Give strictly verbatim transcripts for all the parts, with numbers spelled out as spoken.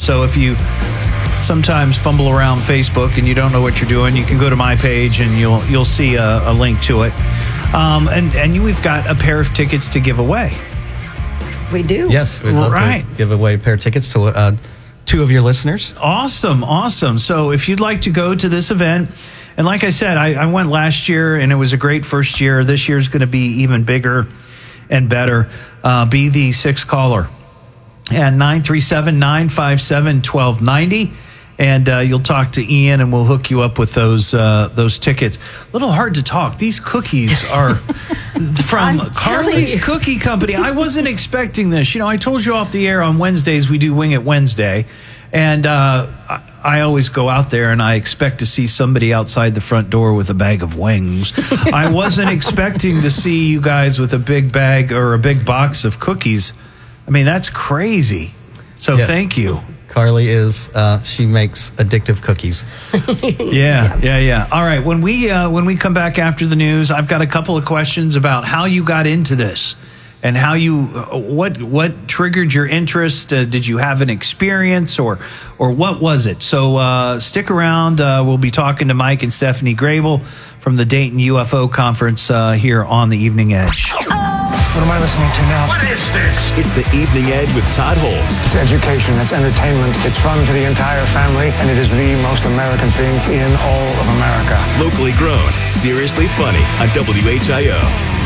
So if you sometimes fumble around Facebook and you don't know what you're doing, you can go to my page and you'll you'll see a, a link to it. Um, and and we've got a pair of tickets to give away. We do. Yes, we'd love right. to give away a pair of tickets to uh, two of your listeners. Awesome, awesome. So if you'd like to go to this event, and like I said, I, I went last year and it was a great first year. This year's going to be even bigger and better. Uh, be the sixth caller at nine three seven, nine five seven, one two nine zero. And uh, you'll talk to Ian, and we'll hook you up with those uh, those tickets. A little hard to talk. These cookies are from Carly's Cookie Company. I wasn't expecting this. You know, I told you off the air on Wednesdays we do Wing It Wednesday, and uh, I, I always go out there and I expect to see somebody outside the front door with a bag of wings. I wasn't expecting to see you guys with a big bag or a big box of cookies. I mean, that's crazy. So Yes. Thank you. Carly is, uh, she makes addictive cookies. Yeah, yeah, yeah. All right, when we uh, when we come back after the news, I've got a couple of questions about how you got into this and how you uh, what what triggered your interest. Uh, did you have an experience or or what was it? So uh, stick around. Uh, we'll be talking to Mike and Stephanie Grable from the Dayton U F O Conference uh, here on the Evening Edge. What am I listening to now? What is this? It's the Evening Edge with Todd Holst. It's education, it's entertainment, it's fun for the entire family, and it is the most American thing in all of America. Locally grown, seriously funny on W H I O.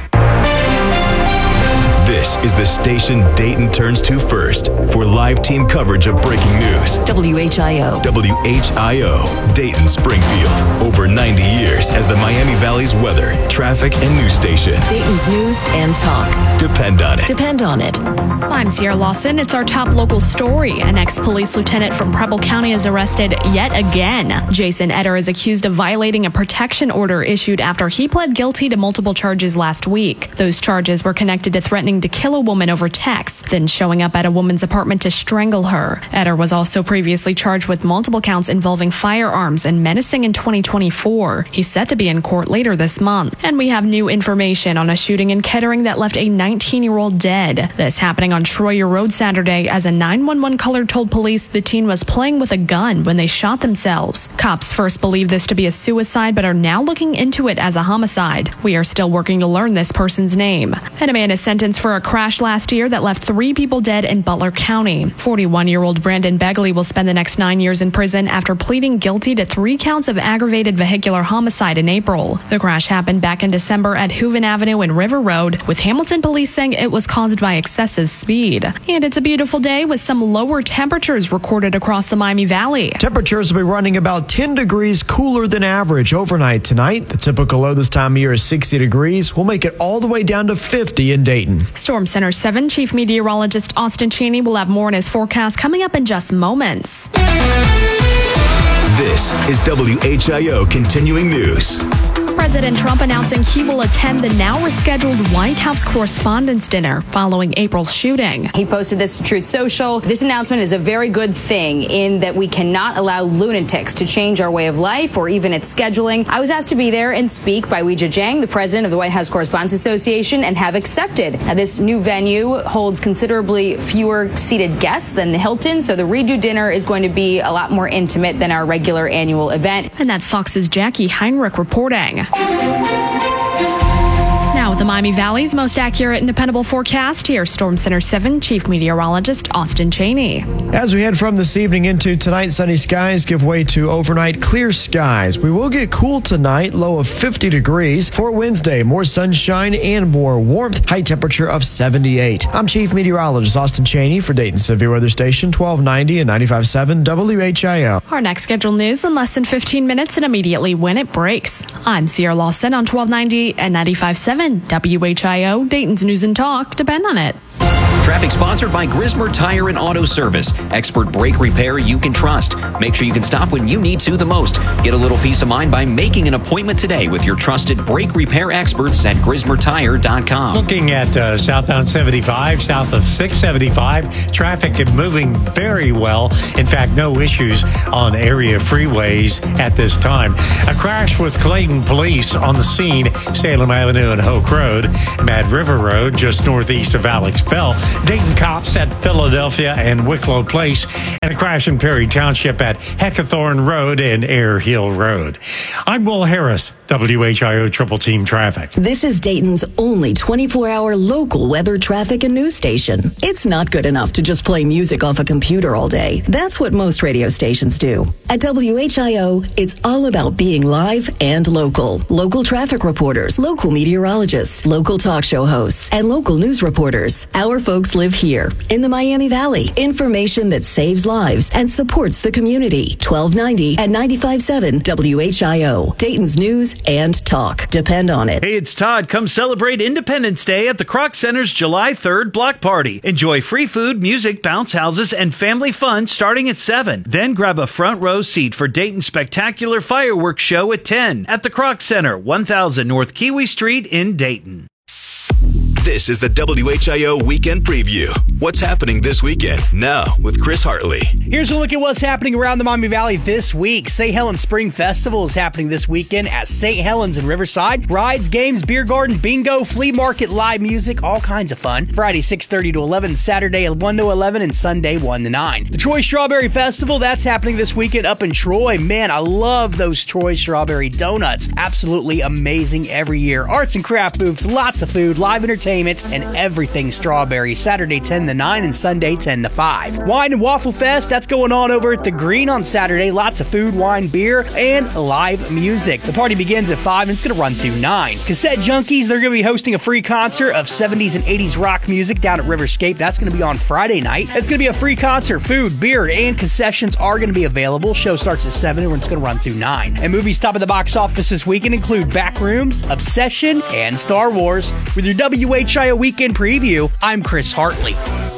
This is the station Dayton turns to first for live team coverage of breaking news. W H I O. W H I O, Dayton, Springfield. Over ninety years as the Miami Valley's weather, traffic, and news station. Dayton's news and talk. Depend on it. Depend on it. I'm Sierra Lawson. It's our top local story. An ex-police lieutenant from Preble County is arrested yet again. Jason Etter is accused of violating a protection order issued after he pled guilty to multiple charges last week. Those charges were connected to threatening to kill a woman over text, then showing up at a woman's apartment to strangle her. Etter was also previously charged with multiple counts involving firearms and menacing in twenty twenty-four. He's set to be in court later this month. And we have new information on a shooting in Kettering that left a nineteen-year-old dead. This happening on Troyer Road Saturday as a nine one one caller told police the teen was playing with a gun when they shot themselves. Cops first believed this to be a suicide but are now looking into it as a homicide. We are still working to learn this person's name. And a man is sentenced for a crash last year that left three people dead in Butler County. forty-one-year-old Brandon Begley will spend the next nine years in prison after pleading guilty to three counts of aggravated vehicular homicide in April. The crash happened back in December at Hooven Avenue and River Road, with Hamilton police saying it was caused by excessive speed. And it's a beautiful day with some lower temperatures recorded across the Miami Valley. Temperatures will be running about ten degrees cooler than average overnight tonight. The typical low this time of year is sixty degrees. We'll make it all the way down to fifty in Dayton. Storm Center seven Chief Meteorologist Austin Cheney will have more in his forecast coming up in just moments. This is W H I O Continuing News. President Trump announcing he will attend the now rescheduled White House Correspondents' Dinner following April's shooting. He posted this to Truth Social. This announcement is a very good thing in that we cannot allow lunatics to change our way of life or even its scheduling. I was asked to be there and speak by Weijia Jiang, the president of the White House Correspondents Association, and have accepted. Now, this new venue holds considerably fewer seated guests than the Hilton, so the redo dinner is going to be a lot more intimate than our regular annual event. And that's Fox's Jackie Heinrich reporting. Now, with the Miami Valley's most accurate and dependable forecast, here's Storm Center seven Chief Meteorologist Austin Cheney. As we head from this evening into tonight, sunny skies give way to overnight clear skies. We will get cool tonight, low of fifty degrees. For Wednesday, more sunshine and more warmth, high temperature of seventy-eight. I'm Chief Meteorologist Austin Cheney for Dayton Severe Weather Station twelve ninety and ninety-five point seven W H I O. Our next scheduled news in less than fifteen minutes and immediately when it breaks. I'm Sierra Lawson on twelve ninety and ninety-five point seven W H I O, Dayton's News and Talk. Depend on it. Traffic sponsored by Grismer Tire and Auto Service. Expert brake repair you can trust. Make sure you can stop when you need to the most. Get a little peace of mind by making an appointment today with your trusted brake repair experts at Grismer Tire dot com. Looking at uh, southbound seventy-five, south of six seventy-five, traffic is moving very well. In fact, no issues on area freeways at this time. A crash with Clayton police on the scene, Salem Avenue and Hoke Road, Mad River Road, just northeast of Alex Bell. Dayton cops at Philadelphia and Wicklow Place, and a crash in Perry Township at Heckathorn Road and Air Hill Road. I'm Will Harris, W H I O Triple Team Traffic. This is Dayton's only twenty-four hour local weather, traffic, and news station. It's not good enough to just play music off a computer all day. That's what most radio stations do. At W H I O, it's all about being live and local. Local traffic reporters, local meteorologists, local talk show hosts, and local news reporters. Our folks live here in the Miami Valley. Information that saves lives and supports the community. twelve ninety and ninety-five point seven W H I O. Dayton's news and talk. Depend on it. Hey, it's Todd. Come celebrate Independence Day at the Kroc Center's July third block party. Enjoy free food, music, bounce houses, and family fun starting at seven. Then grab a front row seat for Dayton's spectacular fireworks show at ten at the Kroc Center, one thousand North Kiwi Street in Dayton. This is the W H I O Weekend Preview. What's happening this weekend? Now with Chris Hartley. Here's a look at what's happening around the Miami Valley this week. Saint Helens Spring Festival is happening this weekend at Saint Helens in Riverside. Rides, games, beer garden, bingo, flea market, live music, all kinds of fun. Friday six thirty to eleven, Saturday one to eleven, and Sunday one to nine. The Troy Strawberry Festival, that's happening this weekend up in Troy. Man, I love those Troy Strawberry donuts. Absolutely amazing every year. Arts and craft booths, lots of food, live entertainment, and everything strawberry. Saturday ten to nine and Sunday ten to five. Wine and Waffle Fest, that's going on over at the Green on Saturday. Lots of food, wine, beer, and live music. The party begins at five and it's going to run through nine. Cassette Junkies, they're going to be hosting a free concert of seventies and eighties rock music down at Riverscape. That's going to be on Friday night. It's going to be a free concert. Food, beer, and concessions are going to be available. Show starts at seven and it's going to run through nine. And movies top of the box office this weekend include Backrooms, Obsession, and Star Wars. With your W H I O Weekend Preview, I'm Chris Hartley.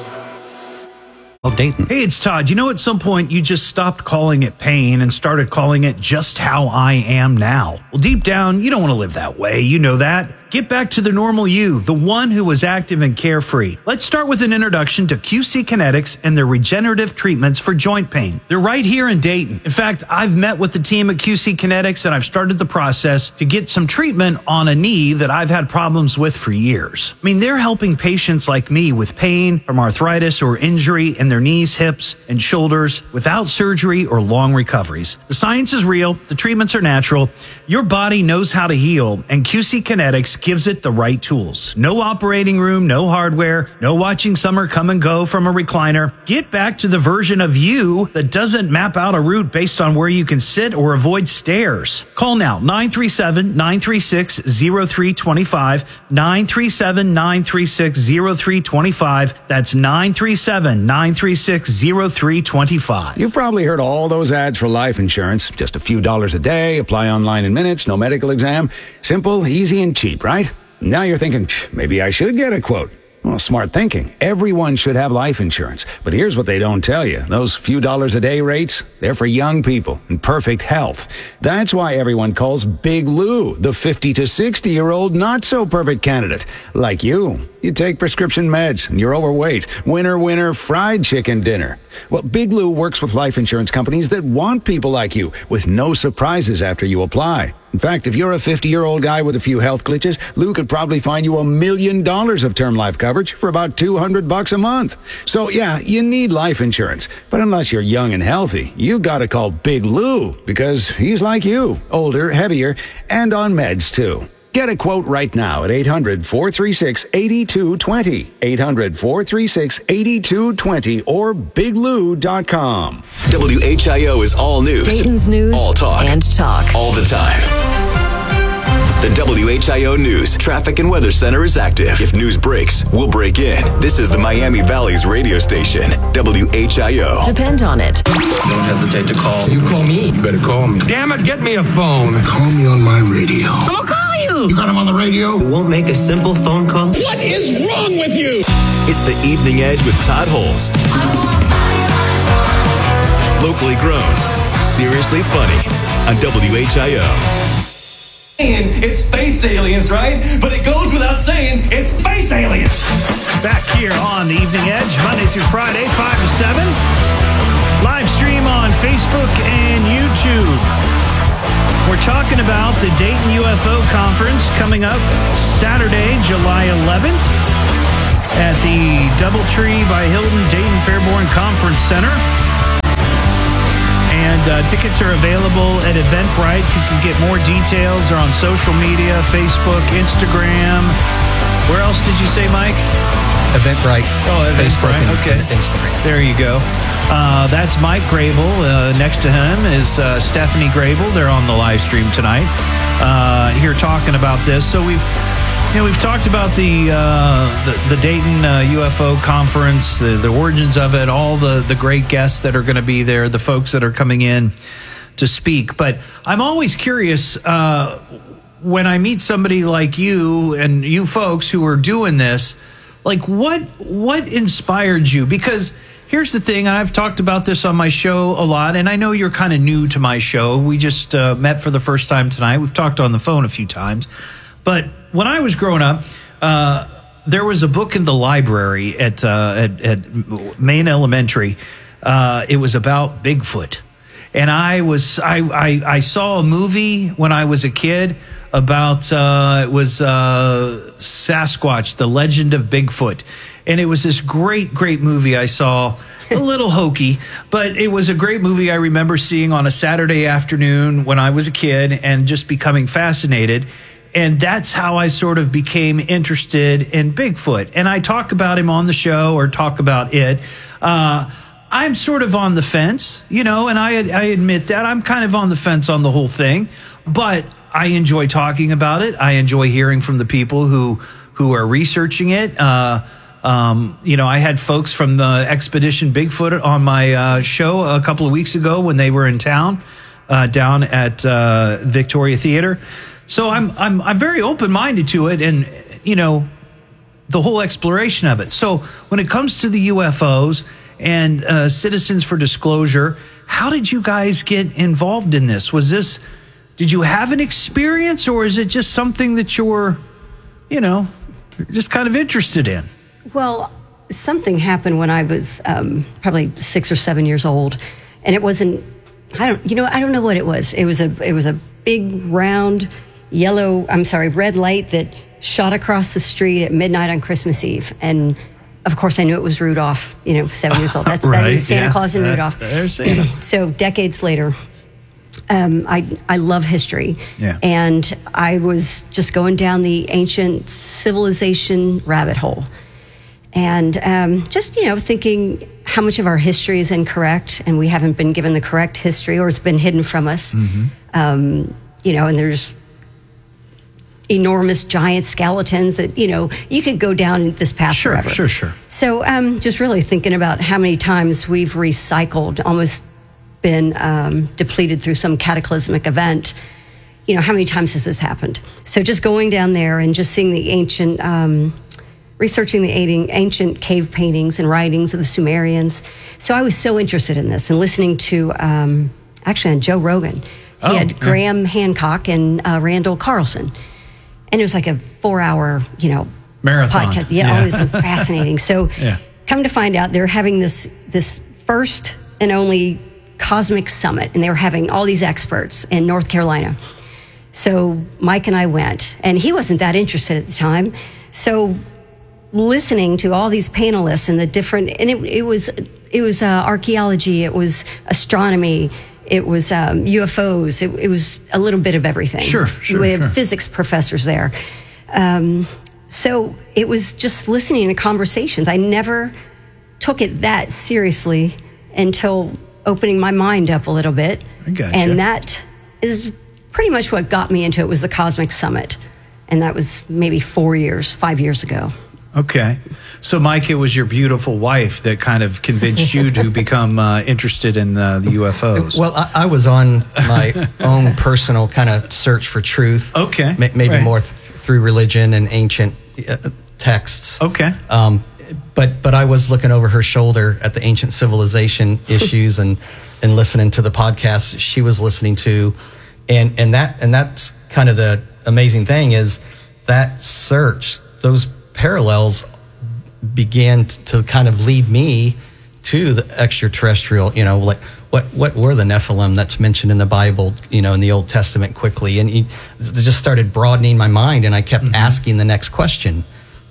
Of Dayton. Hey, it's Todd. You know, at some point you just stopped calling it pain and started calling it just how I am now. Well, deep down, you don't want to live that way. You know that. Get back to the normal you, the one who was active and carefree. Let's start with an introduction to Q C Kinetics and their regenerative treatments for joint pain. They're right here in Dayton. In fact, I've met with the team at Q C Kinetics and I've started the process to get some treatment on a knee that I've had problems with for years. I mean, they're helping patients like me with pain from arthritis or injury in their knees, hips, and shoulders without surgery or long recoveries. The science is real. The treatments are natural. Your body knows how to heal, and Q C Kinetics gives it the right tools. No operating room, no hardware, no watching summer come and go from a recliner. Get back to the version of you that doesn't map out a route based on where you can sit or avoid stairs. Call now, nine three seven, nine three six, zero three two five, nine three seven, nine three six, zero three two five. That's nine three seven, nine three six, zero three two five. You've probably heard all those ads for life insurance. Just a few dollars a day, apply online in minutes, no medical exam. Simple, easy, and cheap, right? Now you're thinking, maybe I should get a quote. Well, smart thinking. Everyone should have life insurance. But here's what they don't tell you. Those few dollars a day rates, they're for young people in perfect health. That's why everyone calls Big Lou the fifty to sixty year old not so perfect candidate. Like you. You take prescription meds and you're overweight. Winner, winner, fried chicken dinner. Well, Big Lou works with life insurance companies that want people like you with no surprises after you apply. In fact, if you're a fifty-year-old guy with a few health glitches, Lou could probably find you a million dollars of term life coverage for about two hundred bucks a month. So yeah, you need life insurance. But unless you're young and healthy, you gotta call Big Lou because he's like you, older, heavier, and on meds too. Get a quote right now at eight hundred, four three six, eight two two zero, eight hundred, four three six, eight two two zero, or big lou dot com. W H I O is all news. Dayton's news all talk. and talk. All the time. The W H I O News Traffic and Weather Center is active. If news breaks, we'll break in. This is the Miami Valley's radio station, W H I O. Depend on it. Don't hesitate to call. You call me? You better call me. Damn it, get me a phone. Call me on my radio. I'm gonna call you. You got him on the radio? You won't make a simple phone call? What is wrong with you? It's the Evening Edge with Todd Holes. Locally grown, seriously funny on W H I O. It's space aliens, right? But it goes without saying, it's space aliens. Back here on the Evening Edge, Monday through Friday, five to seven. Live stream on Facebook and YouTube. We're talking about the Dayton U F O Conference coming up Saturday, July eleventh. at the Doubletree by Hilton Dayton Fairborn Conference Center. And uh, tickets are available at Eventbrite. You can get more details. They're on social media, Facebook, Instagram. Where else did you say, Mike? Eventbrite. Oh, Facebook Eventbrite. and Okay. Instagram. There you go. Uh, that's Mike Grable. Uh, next to him is uh, Stephanie Grable. They're on the live stream tonight. Uh, here talking about this. So we've, you know, we've talked about the uh, the, the Dayton uh, U F O conference, the, the origins of it, all the the great guests that are going to be there, the folks that are coming in to speak. But I'm always curious uh, when I meet somebody like you and you folks who are doing this. Like, what what inspired you? Because here's the thing, and I've talked about this on my show a lot, and I know you're kind of new to my show. We just uh, met for the first time tonight. We've talked on the phone a few times. But when I was growing up, uh, there was a book in the library at, uh, at, at Maine Elementary. Uh, it was about Bigfoot. And I was I, I, I saw a movie when I was a kid about uh, it was uh, Sasquatch, The Legend of Bigfoot. And it was this great, great movie I saw, a little hokey, but it was a great movie I remember seeing on a Saturday afternoon when I was a kid and just becoming fascinated. And that's how I sort of became interested in Bigfoot. And I talk about him on the show or talk about it. Uh, I'm sort of on the fence, you know, and I, I admit that. I'm kind of on the fence on the whole thing. But I enjoy talking about it. I enjoy hearing from the people who who are researching it. Uh, um, you know, I had folks from the Expedition Bigfoot on my uh, show a couple of weeks ago when they were in town uh, down at uh, Victoria Theater. So I'm I'm I'm very open-minded to it, and you know, the whole exploration of it. So when it comes to the U F Os and uh, Citizens for Disclosure, how did you guys get involved in this? Was this Did you have an experience, or is it just something that you were, you know, just kind of interested in? Well, something happened when I was um, probably six or seven years old, and it wasn't. I don't, you know, I don't know what it was. It was a, it was a big round yellow. I'm sorry, red light that shot across the street at midnight on Christmas Eve, and of course I knew it was Rudolph. You know, seven years old. That's right, that is Santa yeah. Claus and That- Rudolph. there's Santa. So decades later. Um, I I love history, Yeah. and I was just going down the ancient civilization rabbit hole, and um, just you know thinking how much of our history is incorrect, and we haven't been given the correct history, or it's been hidden from us. Mm-hmm. Um, you know, and there's enormous giant skeletons that you know you could go down this path Sure, forever. sure, sure. So um, just really thinking about how many times we've recycled, almost been um, depleted through some cataclysmic event. You know, how many times has this happened? So just going down there and just seeing the ancient, um, researching the ancient cave paintings and writings of the Sumerians. So I was so interested in this and listening to, um, actually on Joe Rogan. He Oh, had yeah. Graham Hancock and uh, Randall Carlson. And it was like a four hour, you know, Marathon. podcast. Yeah, Yeah. it was fascinating. So Yeah. come to find out, they're having this this first and only cosmic summit, and they were having all these experts in North Carolina. So Mike and I went, and he wasn't that interested at the time. So listening to all these panelists and the different, and it, it was it was uh, archaeology, it was astronomy, it was um, U F Os, it, it was a little bit of everything. Sure, sure, We had sure. physics professors there. Um, so it was just listening to conversations. I never took it that seriously until opening my mind up a little bit. I gotcha. And that is pretty much what got me into it, was the Cosmic Summit. And that was maybe four years, five years ago. Okay. So, Mike, it was your beautiful wife that kind of convinced you to become uh, interested in uh, the U F Os. Well, I, I was on my own personal kind of search for truth. Okay. Ma- maybe Right. more th- through religion and ancient uh, texts. Okay. Um, but but I was looking over her shoulder at the ancient civilization issues and and listening to the podcasts she was listening to, and and that and that's kind of the amazing thing is that search, those parallels began t- to kind of lead me to the extraterrestrial, you know, like what what were the Nephilim that's mentioned in the Bible, you know, in the Old Testament quickly, and he it just started broadening my mind, and I kept Mm-hmm. asking the next question.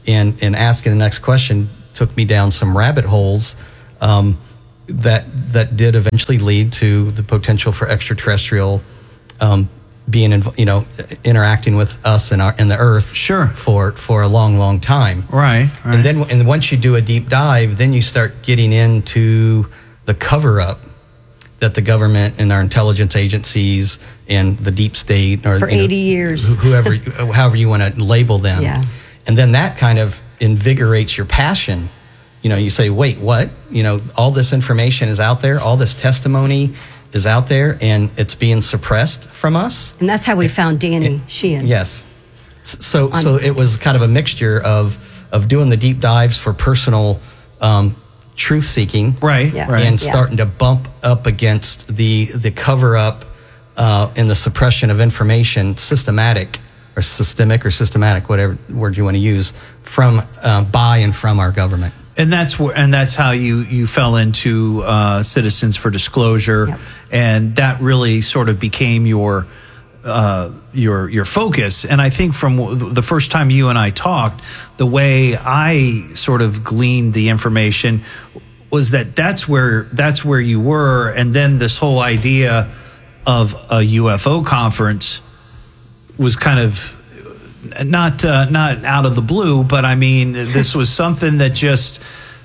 and and asking the next question took me down some rabbit holes um, that that did eventually lead to the potential for extraterrestrial um, being, inv- you know, interacting with us and our and the Earth, sure, for for a long, long time, right, right. And then and once you do a deep dive, then you start getting into the cover up that the government and our intelligence agencies and the deep state, or for you know, eighty years, whoever, however you want to label them, yeah. And then that kind of invigorates your passion. You know, you say, wait, what? You know, all this information is out there, all this testimony is out there, and it's being suppressed from us. And that's how we found Danny it, Sheehan. Yes. So, so it was kind of a mixture of of doing the deep dives for personal um, truth seeking, right, yeah. right, and yeah. starting to bump up against the the cover up uh, and the suppression of information, systematic or systemic or systematic, whatever word you want to use, from uh, by and from our government. And that's where, and that's how you you fell into uh, Citizens for Disclosure, yep. and that really sort of became your uh, your your focus. And I think from the first time you and I talked, the way I sort of gleaned the information was that that's where that's where you were, and then this whole idea of a U F O conference was kind of not uh, not out of the blue, but I mean, this was something that just,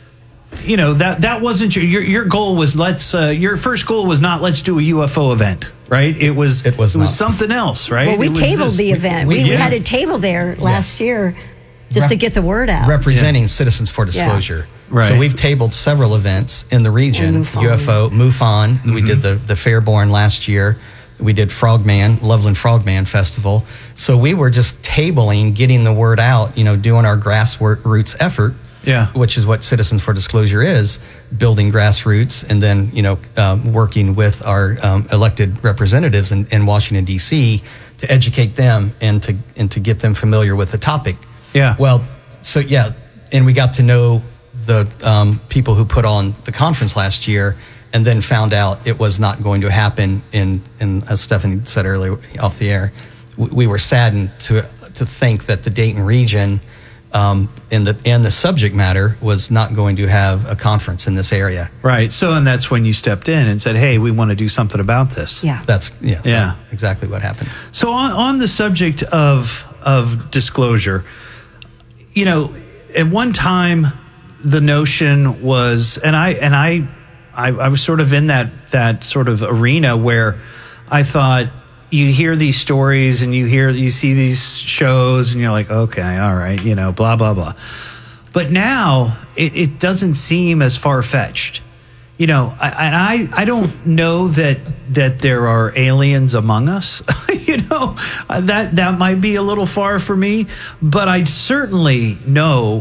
you know, that that wasn't your your, your goal was let's uh, your first goal was not let's do a U F O event, right? It was it was, it was something else, right? Well, we it was tabled this. the event. We, we- we, yeah. had a table there last year just Rep- to get the word out. Representing Yeah. Citizens for Disclosure. Right. So we've tabled several events in the region. And MUFON. U F O, MUFON. We did the, the Fairborn last year. We did Frogman, Loveland Frogman Festival. So we were just tabling, getting the word out, you know, doing our grassroots effort, Yeah. which is what Citizens for Disclosure is, building grassroots and then, you know, um, working with our um, elected representatives in, in Washington, D C to educate them and to and to get them familiar with the topic. Yeah. Well, so yeah, and we got to know the um, people who put on the conference last year, and then found out it was not going to happen. In, in as Stephanie said earlier off the air, we, we were saddened to to think that the Dayton region um, and the and the subject matter was not going to have a conference in this area. Right. So, and that's when you stepped in and said, "Hey, we want to do something about this." Yeah. That's yeah, so Yeah. exactly what happened. So on, on the subject of of disclosure, you know, at one time the notion was, and I and I, I, I was sort of in that that sort of arena where I thought you hear these stories and you hear you see these shows and you're like, okay, all right, you know, blah blah blah. But now it, it doesn't seem as far fetched. You know, I, and I, I don't know that that there are aliens among us. you know, that that might be a little far for me, but I certainly know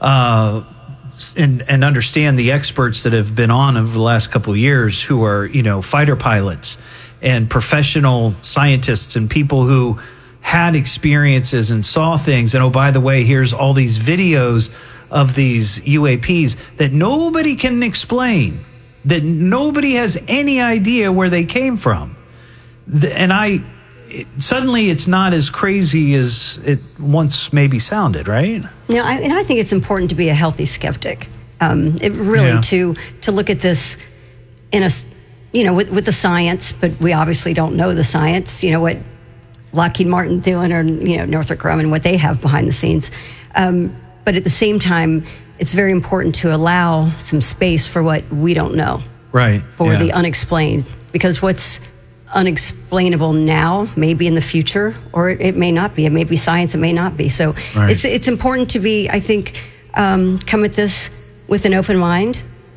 uh, and and understand the experts that have been on over the last couple of years who are, you know, fighter pilots and professional scientists and people who had experiences and saw things. And oh, by the way, here's all these videos of these U A Ps that nobody can explain, that nobody has any idea where they came from. The, and I, it, suddenly it's not as crazy as it once maybe sounded, right? Yeah, I, and I think it's important to be a healthy skeptic. Um, it really Yeah. to to look at this in a, you know, with, with the science, but we obviously don't know the science. You know what Lockheed Martin doing, or you know Northrop Grumman, what they have behind the scenes. Um, but at the same time, it's very important to allow some space for what we don't know, Right. for yeah. the unexplained, because what's unexplainable now may be in the future, or it, it may not be. It may be science, it may not be. So Right. it's it's important to be, I think, um, come at this with an open mind,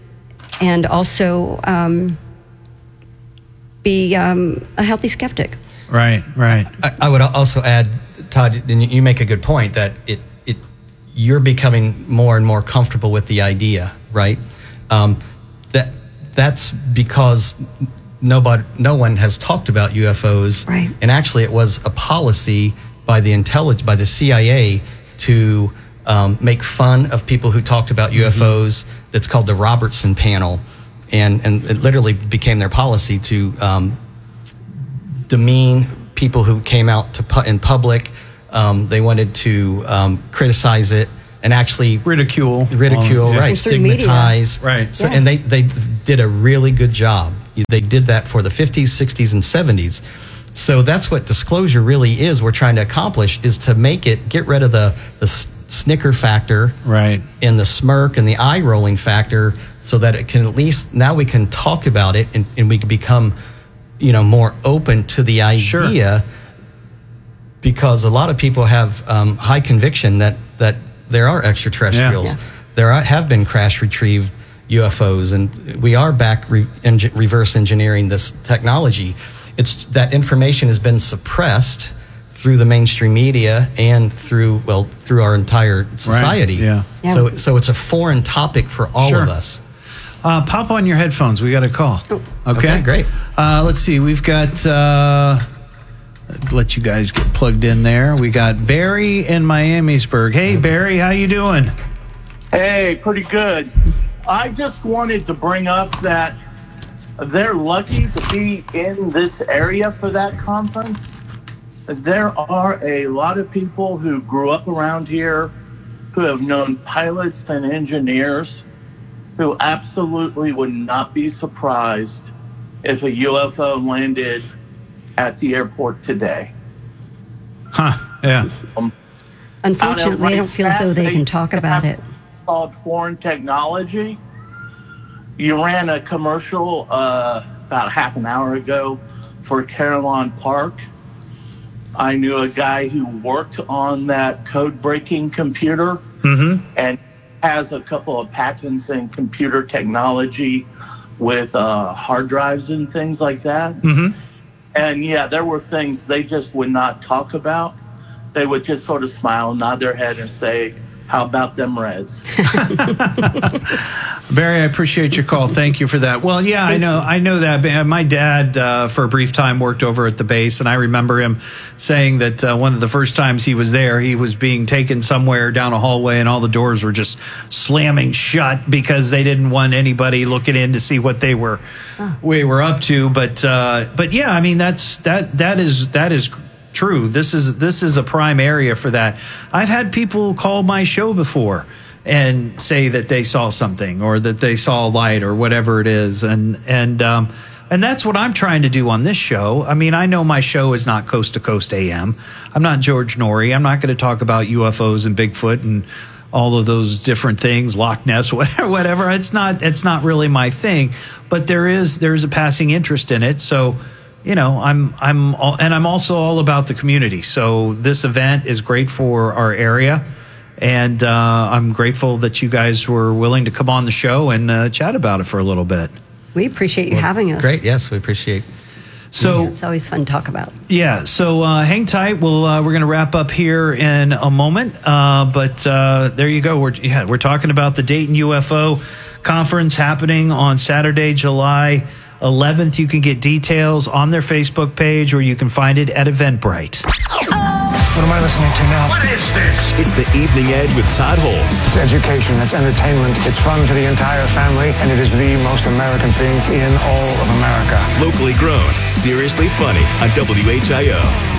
and also um, be um, a healthy skeptic. Right, right. I, I would also add, Todd, and you make a good point that it it you're becoming more and more comfortable with the idea, right? Um, that that's because nobody, no one has talked about U F Os, right? And actually, it was a policy by the intellig- by the C I A to um, make fun of people who talked about U F Os. Mm-hmm. That's called the Robertson Panel, and and it literally became their policy to um, demean people who came out to pu- in public. Um, they wanted to um, criticize it and actually ridicule, ridicule, um, yeah. right? Stigmatize, right? So, Yeah. and they they did a really good job. They did that for the fifties, sixties, and seventies. So that's what disclosure really is. We're trying to accomplish is to make it get rid of the the snicker factor, right, and the smirk and the eye rolling factor, so that it can at least now we can talk about it and, and we can become, you know, more open to the idea. Sure. Because a lot of people have um, high conviction that that there are extraterrestrials, Yeah. Yeah. there are, have been crash retrieved U F Os, and we are back re- engi- reverse engineering this technology. It's that information has been suppressed through the mainstream media and through well through our entire society. Right. Yeah. Yeah. So so it's a foreign topic for all Sure. of us. Uh, pop on your headphones. We got a call. Oh. Okay? Okay, great. Uh, let's see. We've got. Uh, let you guys get plugged in there. We got Barry in Miamisburg. Hey, Barry, how you doing? Hey, pretty good. I just wanted to bring up that they're lucky to be in this area for that conference. There are a lot of people who grew up around here, who have known pilots and engineers, who absolutely would not be surprised if a U F O landed at the airport today. Huh, yeah. Um, Unfortunately, they don't feel as though they can talk about it. Called foreign technology. You ran a commercial uh, about half an hour ago for Carillon Park. I knew a guy who worked on that code-breaking computer Mm-hmm. and has a couple of patents in computer technology with uh, hard drives and things like that. Mm-hmm. And yeah, there were things they just would not talk about. They would just sort of smile, nod their head, and say, "How about them Reds?" Barry, I appreciate your call. Thank you for that. Well, yeah, I know, I know that. My dad, uh, for a brief time, worked over at the base, and I remember him saying that uh, one of the first times he was there, he was being taken somewhere down a hallway, and all the doors were just slamming shut because they didn't want anybody looking in to see what they were, we were up to. But, uh, but yeah, I mean, that's that that is that is. True. This is this is a prime area for that. I've had people call my show before and say that they saw something or that they saw a light or whatever it is, and and um, and that's what I'm trying to do on this show. I mean, I know my show is not Coast to Coast A M. I'm not George Norrie. I'm not going to talk about U F Os and Bigfoot and all of those different things, Loch Ness, whatever. whatever. It's not it's not really my thing, but there is there's a passing interest in it. So. You know, I'm, I'm, all, and I'm also all about the community. So this event is great for our area, and uh, I'm grateful that you guys were willing to come on the show and uh, chat about it for a little bit. We appreciate you Well, having us. Great, yes, we appreciate. So Yeah, it's always fun to talk about. Yeah, so uh, hang tight. We'll uh, we're going to wrap up here in a moment, uh, but uh, there you go. We're yeah, we're talking about the Dayton U F O conference happening on Saturday, July eleventh. You can get details on their Facebook page, or you can find it at Eventbrite. What am I listening to now? What is this? It's the Evening Edge with Todd Holtz. It's education, it's entertainment, it's fun for the entire family, and it is the most American thing in all of America. Locally grown, seriously funny on W H I O.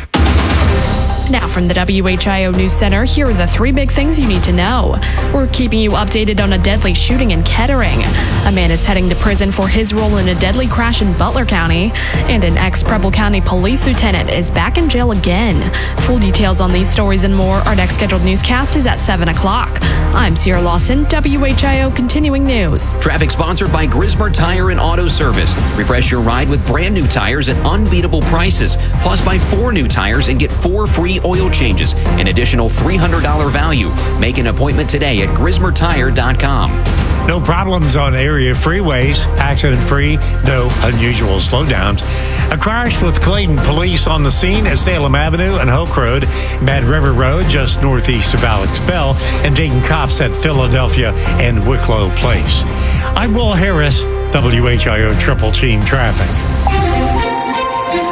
Now from the W H I O News Center, here are the three big things you need to know. We're keeping you updated on a deadly shooting in Kettering. A man is heading to prison for his role in a deadly crash in Butler County. And an ex-Preble County police lieutenant is back in jail again. Full details on these stories and more. Our next scheduled newscast is at seven o'clock. I'm Sierra Lawson, W H I O Continuing News. Traffic sponsored by Grismer Tire and Auto Service. Refresh your ride with brand new tires at unbeatable prices. Plus, buy four new tires and get four free oil changes, an additional three hundred dollars value. Make an appointment today at grismer tire dot com. No problems on area freeways, accident-free, no unusual slowdowns. A crash with Clayton police on the scene at Salem Avenue and Hoke Road, Mad River Road just northeast of Alex Bell, and Dayton cops at Philadelphia and Wicklow Place. I'm Will Harris, W H I O Triple Team Traffic.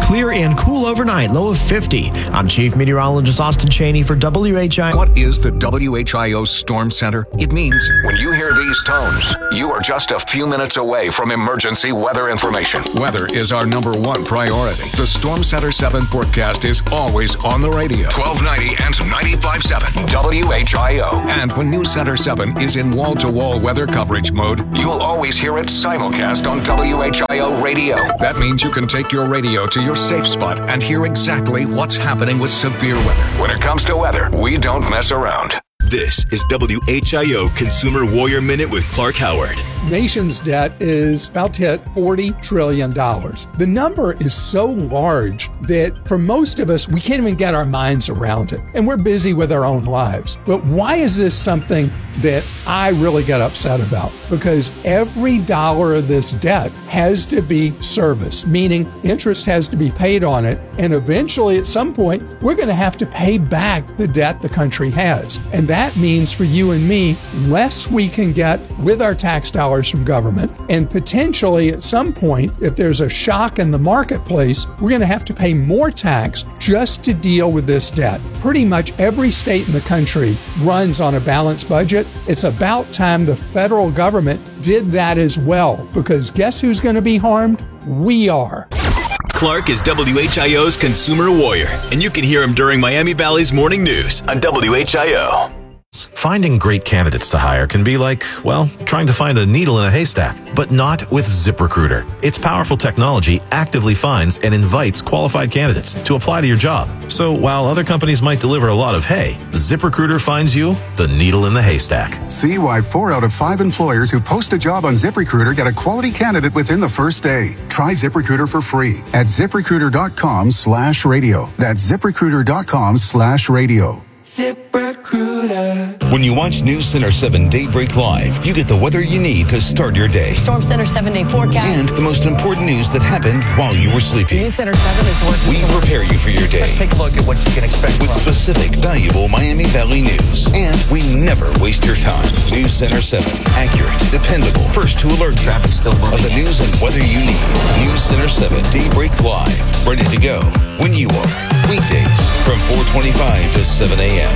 Clear and cool overnight, low of fifty. I'm Chief Meteorologist Austin Cheney for W H I O. What is the W H I O Storm Center? It means when you hear these tones, you are just a few minutes away from emergency weather information. Weather is our number one priority. The Storm Center seven forecast is always on the radio. twelve ninety and ninety-five point seven W H I O. And when News Center seven is in wall-to-wall weather coverage mode, you'll always hear it simulcast on W H I O radio. That means you can take your radio to your safe spot and hear exactly what's happening with severe weather. When it comes to weather, we don't mess around. This is W H I O Consumer Warrior Minute with Clark Howard. Nation's debt is about to hit forty trillion dollars. The number is so large that for most of us, we can't even get our minds around it. And we're busy with our own lives. But why is this something that I really get upset about? Because every dollar of this debt has to be serviced, meaning interest has to be paid on it. And eventually, at some point, we're going to have to pay back the debt the country has. And that means for you and me, less we can get with our tax dollars from government. And potentially at some point, if there's a shock in the marketplace, we're going to have to pay more tax just to deal with this debt. Pretty much every state in the country runs on a balanced budget. It's about time the federal government did that as well, because guess who's going to be harmed? We are. Clark is W H I O's Consumer Warrior, and you can hear him during Miami Valley's Morning News on W H I O. Finding great candidates to hire can be like, well, trying to find a needle in a haystack, but not with ZipRecruiter. Its powerful technology actively finds and invites qualified candidates to apply to your job. So while other companies might deliver a lot of hay, ZipRecruiter finds you the needle in the haystack. See why four out of five employers who post a job on ZipRecruiter get a quality candidate within the first day. Try ZipRecruiter for free at ZipRecruiter.com slash radio. That's ZipRecruiter.com slash radio. ZipRecruiter. When you watch News Center seven Daybreak Live, you get the weather you need to start your day. Storm Center seven day forecast. And the most important news that happened while you were sleeping. News Center seven is working. We prepare you for your day. Let's take a look at what you can expect with from. specific, valuable Miami Valley news. And we never waste your time. News Center seven. Accurate, dependable, first to alert you Traffic still moving. of the news and weather you need. News Center seven Daybreak Live. Ready to go when you are. Weekdays from four twenty-five to seven a.m.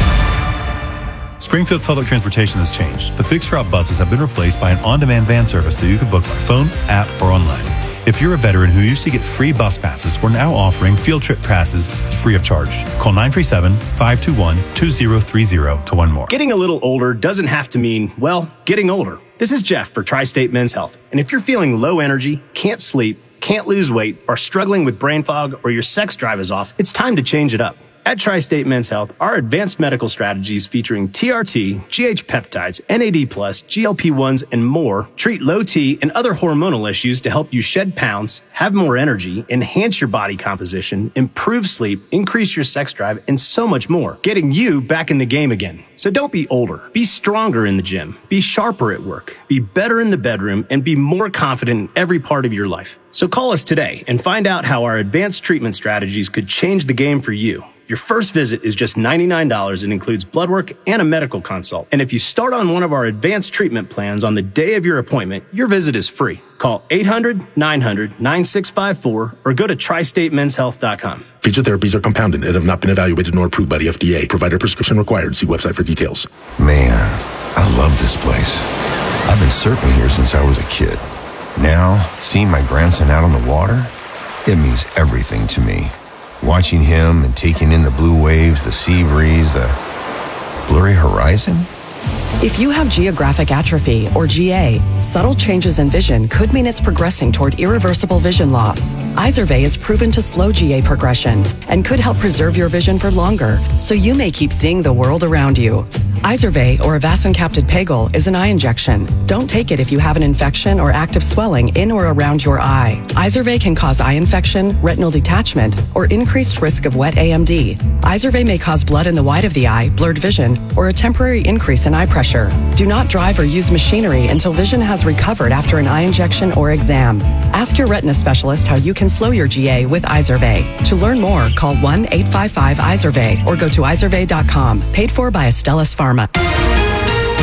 Springfield Public Transportation has changed. The fixed route buses have been replaced by an on-demand van service that you can book by phone, app, or online. If you're a veteran who used to get free bus passes, we're now offering field trip passes free of charge. Call nine three seven, five two one, two zero three zero to learn more. Getting a little older doesn't have to mean, well, getting older. This is Jeff for Tri-State Men's Health. And if you're feeling low energy, can't sleep, can't lose weight, or struggling with brain fog, or your sex drive is off, it's time to change it up. At Tri-State Men's Health, our advanced medical strategies featuring T R T, G H peptides, N A D plus, G L P ones, and more treat low T and other hormonal issues to help you shed pounds, have more energy, enhance your body composition, improve sleep, increase your sex drive, and so much more, getting you back in the game again. So don't be older. Be stronger in the gym. Be sharper at work. Be better in the bedroom, and be more confident in every part of your life. So call us today and find out how our advanced treatment strategies could change the game for you. Your first visit is just ninety-nine dollars and includes blood work and a medical consult. And if you start on one of our advanced treatment plans on the day of your appointment, your visit is free. Call eight hundred, nine hundred, nine six five four or go to tri state men's health dot com. Feature therapies are compounded and have not been evaluated nor approved by the F D A. Provider prescription required. See website for details. Man, I love this place. I've been surfing here since I was a kid. Now, seeing my grandson out on the water, it means everything to me. Watching him and taking in the blue waves, the sea breeze, the blurry horizon. If you have geographic atrophy, or G A, subtle changes in vision could mean it's progressing toward irreversible vision loss. Izervay is proven to slow G A progression and could help preserve your vision for longer, so you may keep seeing the world around you. Izervay, or avacincaptad pegol, is an eye injection. Don't take it if you have an infection or active swelling in or around your eye. Izervay can cause eye infection, retinal detachment, or increased risk of wet A M D. Izervay may cause blood in the white of the eye, blurred vision, or a temporary increase in eye pressure. Do not drive or use machinery until vision has recovered after an eye injection or exam. Ask your retina specialist how you can slow your G A with Izervay. To learn more, call one eight five five Izervay or go to izervay dot com. Paid for by Astellas Pharma.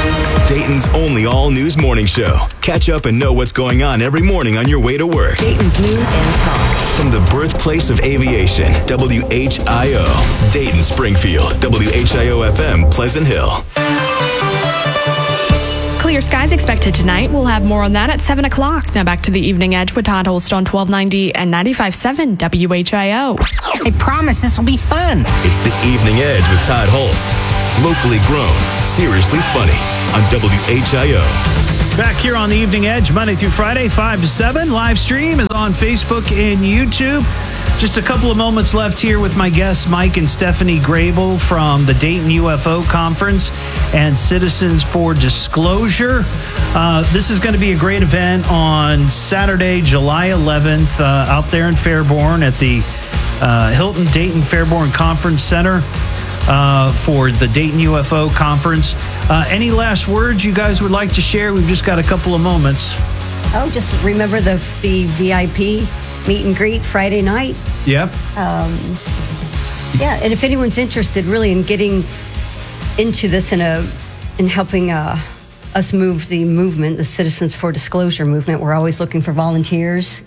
Dayton's only all-news morning show. Catch up and know what's going on every morning on your way to work. Dayton's News and Talk. From the birthplace of aviation, W H I O. Dayton, Springfield, W H I O F M, Pleasant Hill. Clear skies expected tonight. We'll have more on that at seven o'clock. Now back to the Evening Edge with Todd Holst on twelve ninety and ninety-five point seven W H I O. I promise this will be fun. It's the Evening Edge with Todd Holst. Locally grown, seriously funny on W H I O. Back here on the Evening Edge, Monday through Friday, five to seven. Live stream is on Facebook and YouTube. Just a couple of moments left here with my guests, Mike and Stephanie Grable from the Dayton U F O Conference and Citizens for Disclosure. Uh, this is going to be a great event on Saturday, July eleventh, uh, out there in Fairborn at the uh, Hilton Dayton Fairborn Conference Center uh, for the Dayton U F O Conference. Uh, any last words you guys would like to share? We've just got a couple of moments. Oh, just remember the the V I P meet and greet Friday night. Yep. Um, yeah, and if anyone's interested really in getting into this in a in helping uh, us move the movement, the Citizens for Disclosure movement, we're always looking for volunteers.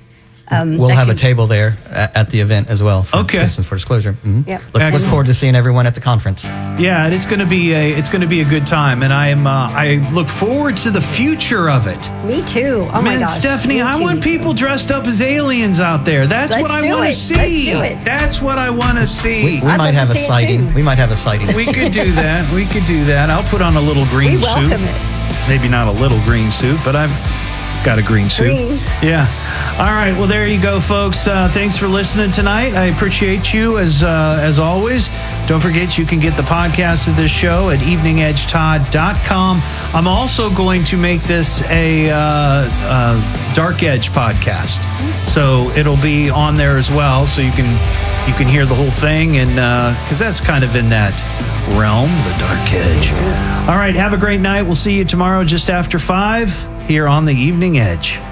Um, we'll that have can- a table there at, at the event as well. For Okay. Citizens for Disclosure. Mm-hmm. Yep. Look, look Excellent. forward to seeing everyone at the conference. Yeah, and it's going to be a it's going to be a good time, and I am uh, I look forward to the future of it. Me too. Oh my Man, gosh. Stephanie, Me I too, want me too. people dressed up as aliens out there. That's Let's what I do want to it. see. Let's do it. That's what I want to see. We, we I'd might love have to a see it sighting. too. We might have a sighting. We could do that. We could do that. I'll put on a little green We suit. welcome it. Maybe not a little green suit, but I've got a green suit. Green. Yeah. All right. Well, there you go, folks. Uh, thanks for listening tonight. I appreciate you as uh, as always. Don't forget you can get the podcast of this show at evening edge todd dot com. I'm also going to make this a uh, uh, Dark Edge podcast, so it'll be on there as well, so you can you can hear the whole thing, and because uh, that's kind of in that realm, the Dark Edge. All right. Have a great night. We'll see you tomorrow just after five here on the Evening Edge.